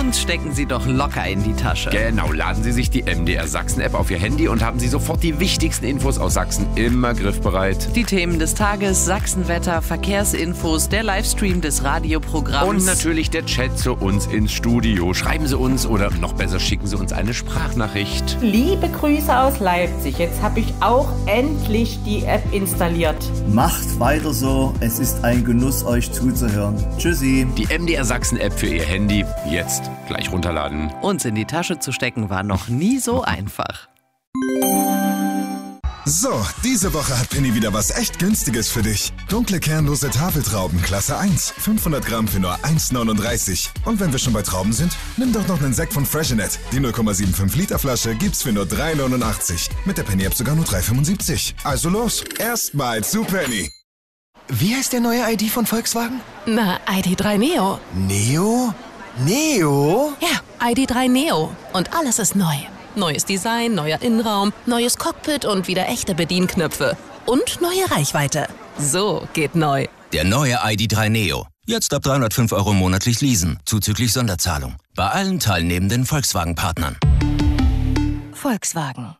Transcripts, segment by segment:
Uns stecken Sie doch locker in die Tasche. Genau, laden Sie sich die MDR Sachsen-App auf Ihr Handy und haben Sie sofort die wichtigsten Infos aus Sachsen immer griffbereit. Die Themen des Tages, Sachsenwetter, Verkehrsinfos, der Livestream des Radioprogramms. Und natürlich der Chat zu uns ins Studio. Schreiben Sie uns oder noch besser schicken Sie uns eine Sprachnachricht. Liebe Grüße aus Leipzig. Jetzt habe ich auch endlich die App installiert. Macht weiter so. Es ist ein Genuss, euch zuzuhören. Tschüssi. Die MDR Sachsen-App für Ihr Handy. Jetzt gleich runterladen. Uns in die Tasche zu stecken war noch nie so einfach. So, diese Woche hat Penny wieder was echt Günstiges für dich. Dunkle kernlose Tafeltrauben Klasse 1, 500 Gramm für nur 1,39. Und wenn wir schon bei Trauben sind, nimm doch noch einen Sekt von Freshenet. Die 0,75 Liter Flasche gibt's für nur 3,89. Mit der Penny-App sogar nur 3,75. Also los, erstmal zu Penny. Wie heißt der neue ID von Volkswagen? Na, ID.3 Neo. Neo? Neo? Ja, ID.3 Neo. Und alles ist neu. Neues Design, neuer Innenraum, neues Cockpit und wieder echte Bedienknöpfe. Und neue Reichweite. So geht neu. Der neue ID.3 Neo. Jetzt ab 305 € monatlich leasen, zuzüglich Sonderzahlung. Bei allen teilnehmenden Volkswagen-Partnern. Volkswagen.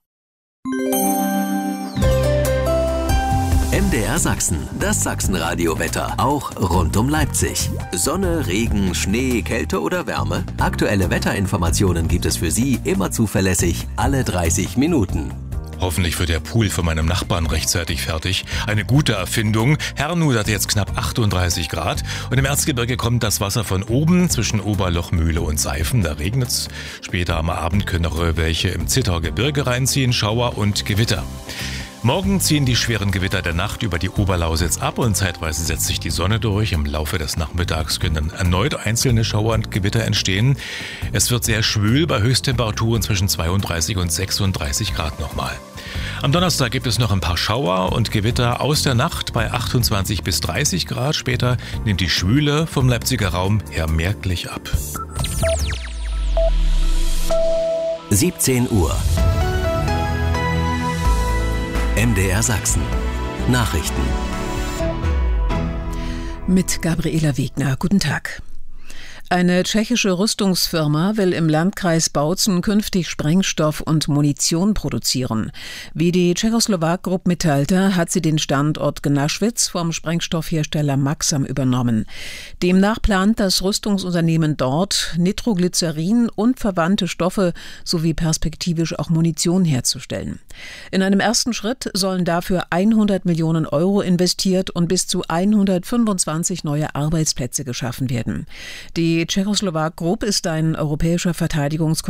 MDR Sachsen, das Sachsenradio-Wetter, auch rund um Leipzig. Sonne, Regen, Schnee, Kälte oder Wärme? Aktuelle Wetterinformationen gibt es für Sie immer zuverlässig, alle 30 Minuten. Hoffentlich wird der Pool von meinem Nachbarn rechtzeitig fertig. Eine gute Erfindung. Herrnhut hat jetzt knapp 38 Grad. Und im Erzgebirge kommt das Wasser von oben zwischen Oberlochmühle und Seifen. Da regnet es. Später am Abend können auch welche im Zittaugebirge reinziehen, Schauer und Gewitter. Morgen ziehen die schweren Gewitter der Nacht über die Oberlausitz ab und zeitweise setzt sich die Sonne durch. Im Laufe des Nachmittags können dann erneut einzelne Schauer und Gewitter entstehen. Es wird sehr schwül bei Höchsttemperaturen zwischen 32 und 36 Grad nochmal. Am Donnerstag gibt es noch ein paar Schauer und Gewitter aus der Nacht bei 28 bis 30 Grad. Später nimmt die Schwüle vom Leipziger Raum her merklich ab. 17 Uhr. MDR Sachsen. Nachrichten. Mit Gabriela Wegner. Guten Tag. Eine tschechische Rüstungsfirma will im Landkreis Bautzen künftig Sprengstoff und Munition produzieren. Wie die Tschechoslowak Group mitteilte, hat sie den Standort Gnaschwitz vom Sprengstoffhersteller Maxam übernommen. Demnach plant das Rüstungsunternehmen dort, Nitroglycerin und verwandte Stoffe sowie perspektivisch auch Munition herzustellen. In einem ersten Schritt sollen dafür 100 Millionen € investiert und bis zu 125 neue Arbeitsplätze geschaffen werden. Die Tschechoslowak Group ist ein europäischer Verteidigungskonzern